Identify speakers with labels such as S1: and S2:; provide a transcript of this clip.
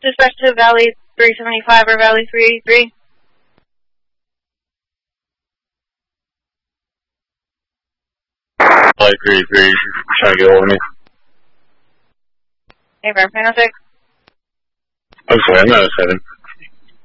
S1: dispatch to Valley 375 or Valley 383.
S2: Valley 383, trying to get over me.
S1: Hey, Verb 906.
S2: I'm sorry, I'm not a 7.